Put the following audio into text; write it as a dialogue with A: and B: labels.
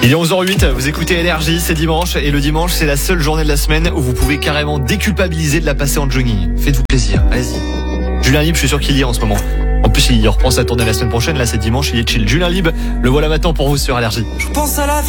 A: Il est 11h08, vous écoutez Énergie, c'est dimanche et le dimanche c'est la seule journée de la semaine où vous pouvez carrément déculpabiliser de la passer en jogging. Faites-vous plaisir, allez-y. Julien Libre, je suis sûr qu'il y est en ce moment. En plus il reprend sa tournée la semaine prochaine, là c'est dimanche, il est chill. Julien Libre, le voilà maintenant pour vous sur Énergie.
B: Je pense à la vie.